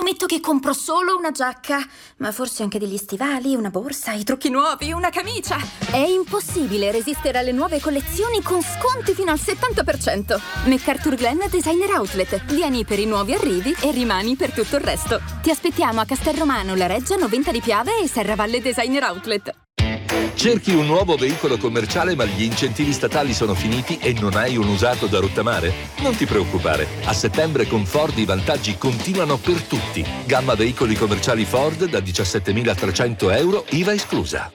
Prometto che compro solo una giacca, ma forse anche degli stivali, una borsa, i trucchi nuovi, una camicia. È impossibile resistere alle nuove collezioni con sconti fino al 70%. MacArthur Glen Designer Outlet. Vieni per i nuovi arrivi e rimani per tutto il resto. Ti aspettiamo a Castelromano, La Reggia, Noventa di Piave e Serravalle Designer Outlet. Cerchi un nuovo veicolo commerciale ma gli incentivi statali sono finiti e non hai un usato da rottamare? Non ti preoccupare, a settembre con Ford i vantaggi continuano per tutti. Gamma veicoli commerciali Ford da 17.300 euro, IVA esclusa.